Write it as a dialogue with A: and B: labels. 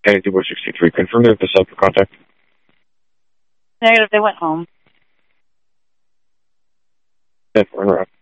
A: County 263. Confirm that the sub for contact.
B: Negative, they went home.
A: 10-4 interrupt.